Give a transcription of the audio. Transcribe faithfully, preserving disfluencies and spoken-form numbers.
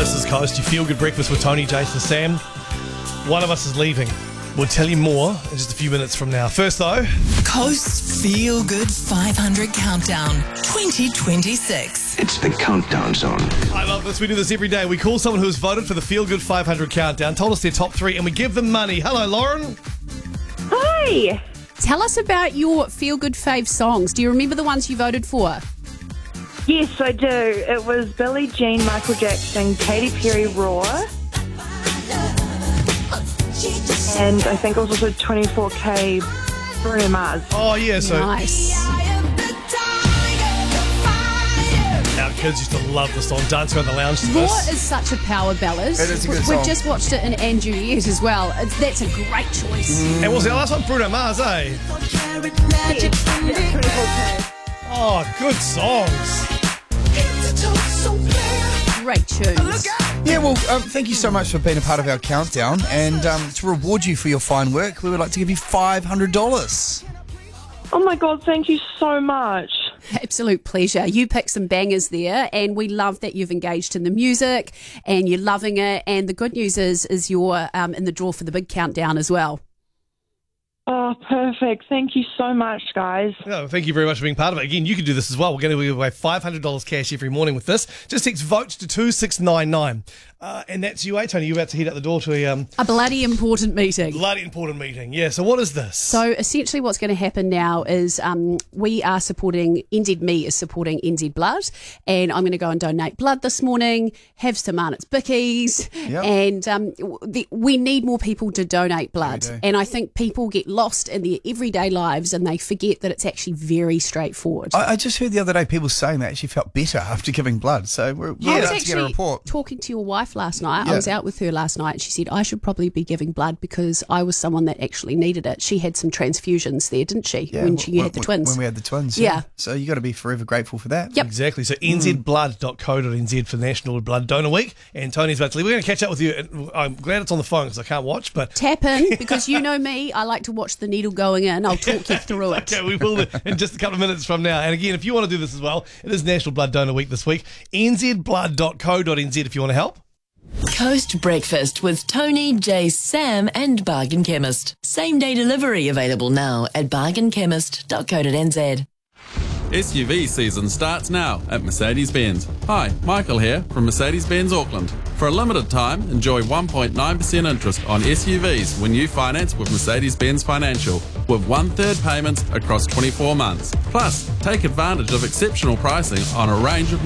This is Coast, your feel-good breakfast with Tony, Jason, Sam. One of us is leaving. We'll tell you more in just a few minutes from now. First, though... Coast Feel Good five hundred Countdown twenty twenty-six. It's the countdown zone. I love this. We do this every day. We call someone who's voted for the Feel Good five hundred Countdown, told us their top three, and we give them money. Hello, Lauren. Hi. Tell us about your Feel Good fave songs. Do you remember the ones you voted for? Yes, I do. It was Billie Jean, Michael Jackson, Katy Perry, Roar. And I think it was also twenty-four K Bruno Mars. Oh, yeah, so... Nice. Our kids used to love the song, dance around the lounge to Roar this. is such a power ballad. It is a good We've song. just watched it in Andrew Yet as well. It's, that's a great choice. And what was the last one? Bruno Mars, eh? Yeah, twenty-four K. Oh, good songs. Great tunes. Yeah, well, um, thank you so much for being a part of our countdown. And um, to reward you for your fine work, we would like to give you five hundred dollars. Oh my God, thank you so much. Absolute pleasure. You picked some bangers there, and we love that you've engaged in the music and you're loving it. And the good news is, is you're um, in the draw for the big countdown as well. Oh, perfect. Thank you so much, guys. No, thank you very much for being part of it. Again, you can do this as well. We're going to give away five hundred dollars cash every morning with this. Just text VOTE to two six nine nine. Uh, and that's you, eh, Tony? You're about to head out the door to a um, A bloody important meeting. bloody important meeting. Yeah, so what is this? So essentially what's going to happen now is um, we are supporting, N Z Me is supporting N Z Blood, and I'm going to go and donate blood this morning, have some Arnott's Bickies, Yep. and um, the, we need more people to donate blood. do. And I think people get lost in their everyday lives and they forget that it's actually very straightforward. I, I just heard the other day people saying they actually felt better after giving blood. So we're, we're I was about to get a actually report. talking to your wife last night. Yeah. I was out with her last night and she said, I should probably be giving blood because I was someone that actually needed it. She had some transfusions there, didn't she, Yeah, when she when- had the when- twins? When we had the twins. Yeah. So you got to be forever grateful for that. Yep. Exactly. So n z blood dot co dot n z for National Blood Donor Week. And Tony's about to leave. We're going to catch up with you. I'm glad it's on the phone because I can't watch, but... Tap in, because you know me, I like to watch the needle going in. I'll talk you through it. Okay, we will in just a couple of minutes from now. And again, if you want to do this as well, it is National Blood Donor Week this week. n z blood dot co dot n z if you want to help. Coast Breakfast with Tony, Jay, Sam and Bargain Chemist. Same day delivery available now at bargain chemist dot co dot n z. S U V season starts now at Mercedes-Benz. Hi, Michael here from Mercedes-Benz Auckland. For a limited time, enjoy one point nine percent interest on S U Vs when you finance with Mercedes-Benz Financial, with one-third payments across twenty-four months. Plus, take advantage of exceptional pricing on a range of